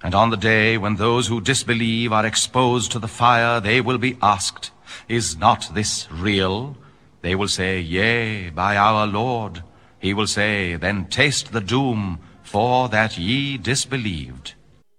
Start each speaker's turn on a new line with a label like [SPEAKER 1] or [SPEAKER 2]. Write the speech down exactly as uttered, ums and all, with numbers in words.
[SPEAKER 1] And on the day when those who disbelieve are exposed to the fire, they will be asked, is not this real? They will say, yea, by our Lord. He will say, then taste the doom, for that ye disbelieved.